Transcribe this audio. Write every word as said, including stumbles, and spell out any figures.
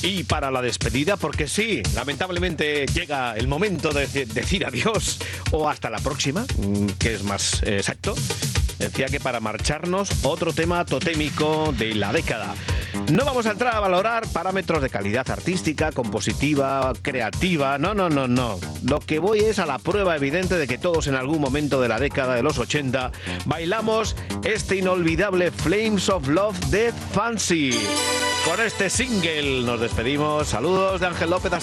Y para la despedida, porque sí, lamentablemente llega el momento de decir adiós o hasta la próxima, que es más exacto. Decía que para marcharnos, otro tema totémico de la década. No vamos a entrar a valorar parámetros de calidad artística, compositiva, creativa. No, no, no, no. Lo que voy es a la prueba evidente de que todos en algún momento de la década de los ochenta bailamos este inolvidable Flames of Love de Fancy. Con este single nos despedimos. Saludos de Ángel López.